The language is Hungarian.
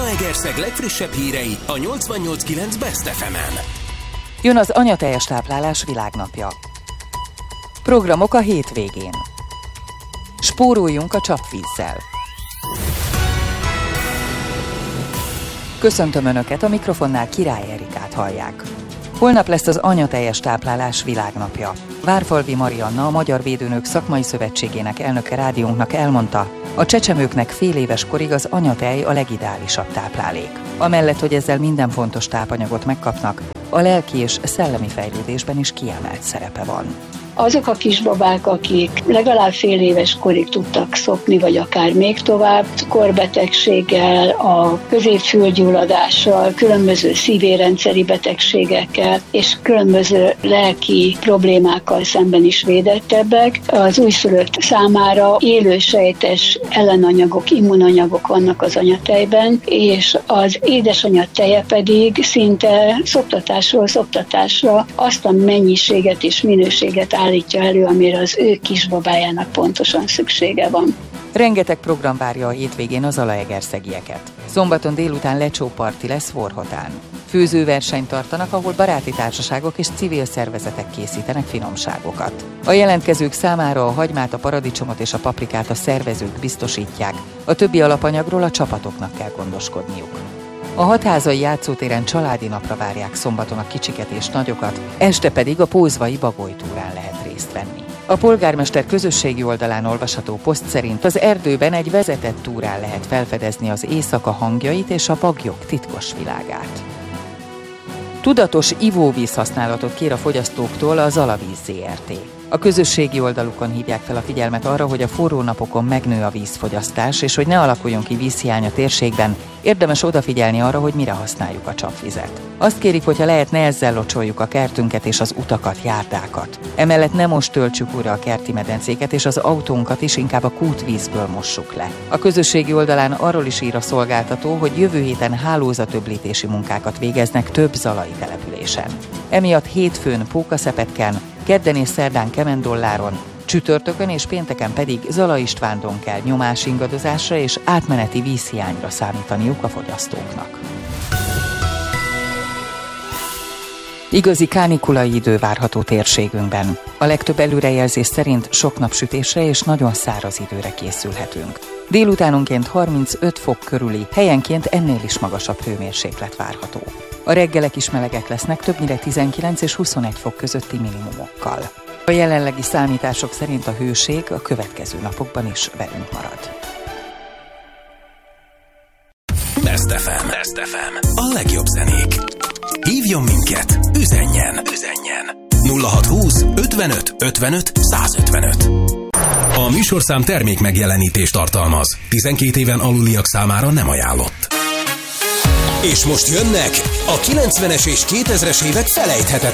Zalaegerszeg legfrissebb hírei a 88.9 Best FM-en. Jön az anyatejes táplálás világnapja. Programok a hétvégén. Spóroljunk a csapvízzel. Köszöntöm Önöket, a mikrofonnál Király Erikát hallják. Holnap lesz az anyatejes táplálás világnapja. Várfalvi Marianna, a Magyar Védőnők Szakmai Szövetségének elnöke rádiónknak elmondta, a csecsemőknek fél éves korig az anyatej a legideálisabb táplálék. Amellett, hogy ezzel minden fontos tápanyagot megkapnak, a lelki és szellemi fejlődésben is kiemelt szerepe van. Azok a kisbabák, akik legalább fél éves korig tudtak szopni, vagy akár még tovább, korbetegséggel, a középfülgyulladással, különböző szívérendszeri betegségekkel és különböző lelki problémákkal szemben is védettebbek. Az újszülött számára élősejtes ellenanyagok, immunanyagok vannak az anyatejben, és az édesanyja teje pedig szinte szoptatásról szoptatásra azt a mennyiséget és minőséget állítja elő, amire az ő kisbabájának pontosan szüksége van. Rengeteg program várja a hétvégén az zalaegerszegieket. Szombaton délután lecsóparti lesz Vorhotán. Főzőversenyt tartanak, ahol baráti társaságok és civil szervezetek készítenek finomságokat. A jelentkezők számára a hagymát, a paradicsomot és a paprikát a szervezők biztosítják, a többi alapanyagról a csapatoknak kell gondoskodniuk. A Hatházai játszótéren családi napra várják szombaton a kicsiket és nagyokat, este pedig a Pózvai Bagolytúrán lehet részt venni. A polgármester közösségi oldalán olvasható poszt szerint az erdőben egy vezetett túrán lehet felfedezni az éjszaka hangjait és a baglyok titkos világát. Tudatos ivóvíz használatot kér a fogyasztóktól a Zalavíz Zrt. A közösségi oldalukon hívják fel a figyelmet arra, hogy a forró napokon megnő a vízfogyasztás, és hogy ne alakuljon ki vízhiány a térségben, érdemes odafigyelni arra, hogy mire használjuk a csapvizet. Azt kérik, hogyha lehet, ne ezzel locsoljuk a kertünket és az utakat, járdákat. Emellett ne most töltsük újra a kerti medencéket, és az autónkat is inkább a kútvízből mossuk le. A közösségi oldalán arról is ír a szolgáltató, hogy jövő héten hálózatöblítési munkákat végeznek több zalai településen. Emiatt hétfőn Pókaszepetken, kedden és szerdán Kemendolláron, csütörtökön és pénteken pedig Zala Istvándon kell nyomásingadozásra és átmeneti vízhiányra számítaniuk a fogyasztóknak. Igazi kánikulai idő várható térségünkben. A legtöbb előrejelzés szerint sok napsütésre és nagyon száraz időre készülhetünk. Délutánonként 35 fok körüli, helyenként ennél is magasabb hőmérséklet várható. A reggelek is melegek lesznek, többnyire 19 és 21 fok közötti minimumokkal. A jelenlegi számítások szerint a hőség a következő napokban is velünk marad. Best FM. Best FM. A legjobb zenék. Hívjon minket, üzenjen. 0620 55 55 155. A műsorszám termék megjelenítést tartalmaz. 12 éven aluliak számára nem ajánlott. És most jönnek a 90-es és 2000-es évek felejthetetlen